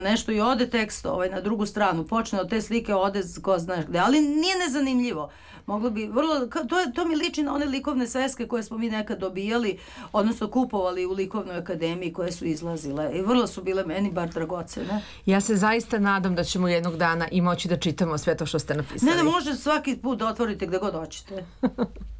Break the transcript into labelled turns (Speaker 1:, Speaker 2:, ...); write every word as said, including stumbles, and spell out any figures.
Speaker 1: nešto i ode tekst ovaj, na drugu stranu, počne od te slike, ode ko znaš gde, ali nije nezanimljivo. Moglo bi, vrlo, to, je, to mi liči na one likovne sveske koje smo mi nekad dobijali, odnosno kupovali u likovnoj akademiji koje su izlazile i vrlo su bile meni bar dragocene.
Speaker 2: Ja se zaista nadam da ćemo jednog dana i moći da čitamo sve to što ste napisali.
Speaker 1: Ne, ne, može svaki put da otvorite gde god hoćete.